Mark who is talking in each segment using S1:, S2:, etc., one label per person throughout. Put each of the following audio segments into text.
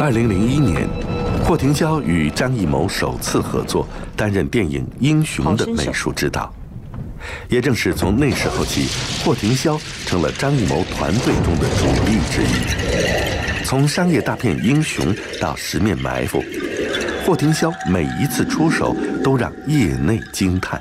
S1: 2001年，霍廷霄与张艺谋首次合作，担任电影《英雄》的美术指导。也正是从那时候起，霍廷霄成了张艺谋团队中的主力之一。从商业大片《英雄》到《十面埋伏》，霍廷霄每一次出手都让业内惊叹。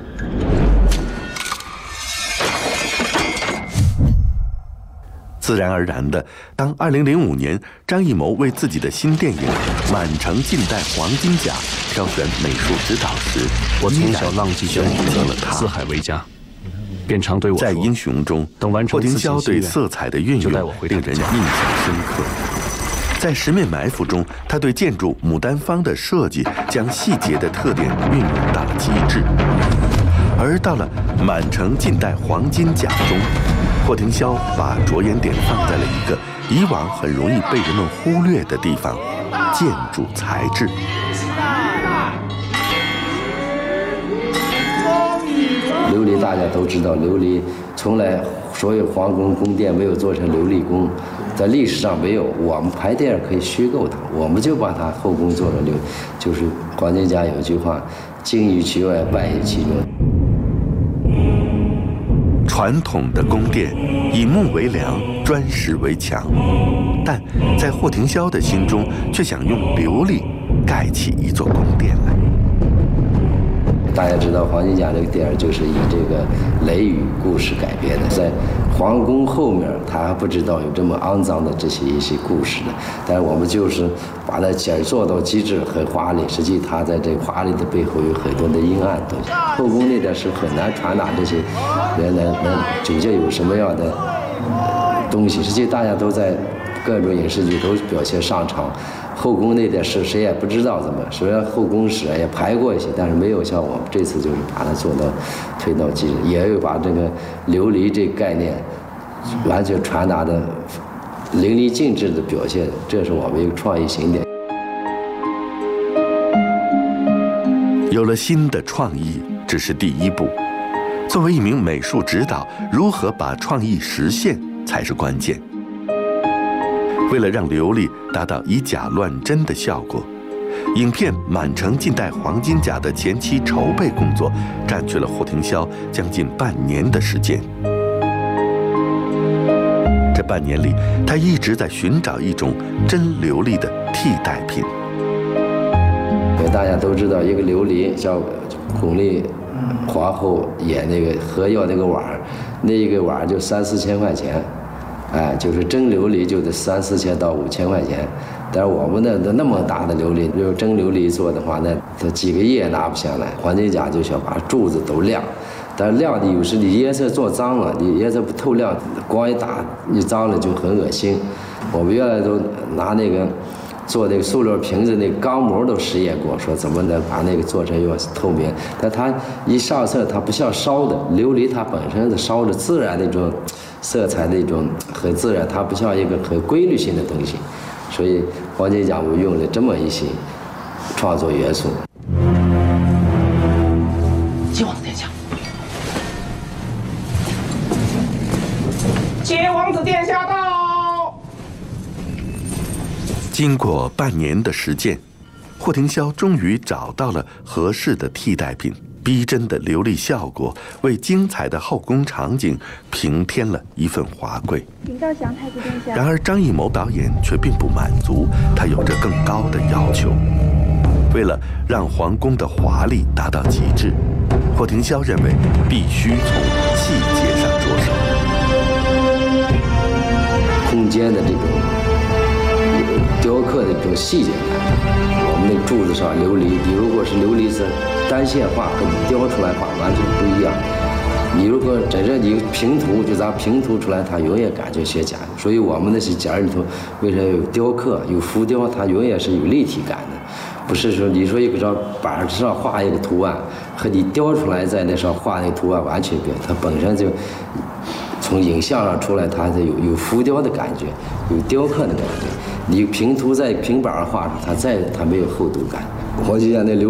S1: 自然而然的，当2005年张艺谋为自己的新电影《满城尽带黄金甲》挑选美术指导时，
S2: 我从小浪迹选择了他，四海为家，便常对我说，
S1: 在《英雄》中，霍廷霄对色彩的运用令人印象深刻。在《十面埋伏》中，他对建筑牡丹坊的设计将细节的特点运用到了极致。而到了《满城尽带黄金甲》中，霍廷霄把着眼点放在了一个以往很容易被人们忽略的地方——建筑材质。
S3: 琉璃大家都知道，琉璃从来所有皇宫宫殿没有做成琉璃宫，在历史上没有。我们拍电影可以虚构它，我们就把它后宫做了就是黄金甲有一句话：“精于其外，败于其中。”
S1: 传统的宫殿以木为梁，砖石为墙，但在霍廷霄的心中，却想用琉璃盖起一座宫殿来。
S3: 大家知道，黄金甲这个电影就是以这个雷雨故事改编的，在皇宫后面，他还不知道有这么肮脏的一些故事的。但是我们就是把它做到极致，很华丽。实际它在这华丽的背后有很多的阴暗东西。后宫那点是很难传达这些人能究竟有什么样的东西。实际大家都在各种影视剧都表现上场。后宫那点事谁也不知道怎么，虽然后宫史也排过一些，但是没有像我们这次就是把它做到推到极致，也有把这个琉璃这个概念完全传达的淋漓尽致的表现，这是我们一个创意型点。
S1: 有了新的创意只是第一步，作为一名美术指导，如何把创意实现才是关键。为了让琉璃达到以假乱真的效果，影片《满城尽带黄金甲》的前期筹备工作占据了霍廷霄将近半年的时间。这半年里，他一直在寻找一种真琉璃的替代品。
S3: 大家都知道，一个琉璃像巩俐皇后演那个和药那个碗，那一个碗就3-4千块钱。就是真琉璃就得3-4千到5千块钱，但是我们那么大的琉璃，就是真琉璃做的话，那它几个亿也拿不下来。黄金甲就想把柱子都亮，但是亮的有时你颜色做脏了，你颜色不透亮，光一打你脏了就很恶心。我们原来都拿那个做那个塑料瓶子那个钢模都实验过，说怎么能把那个做成又透明，但它一上色它不像烧的琉璃，它本身是烧的自然那种色彩那种很自然，它不像一个很规律性的东西，所以黄金甲我用了这么一些创作元素。
S4: 接王子殿下，接王子殿下到。
S1: 经过半年的实践，霍廷霄终于找到了合适的替代品。逼真的琉璃效果为精彩的后宫场景平添了一份华贵。
S5: 请到祥太子殿下。
S1: 然而张艺谋导演却并不满足，他有着更高的要求。为了让皇宫的华丽达到极致，霍廷霄认为必须从细节上着手。
S3: 空间的这种雕刻的这种细节感，我们那个柱子上琉璃，你如果是琉璃是单线画和你雕出来画完全不一样。你如果真正你平涂，就咱平涂出来，它永远感觉像假。所以我们那些假里头，为什么有雕刻、有浮雕，它永远是有立体感的，不是说你说一个张板上画一个图案，和你雕出来在那上画那个图案完全不一样。它本身就从影像上出来，它是有浮雕的感觉，有雕刻的感觉。你平涂在平板上画出，它没有厚度感。我就像那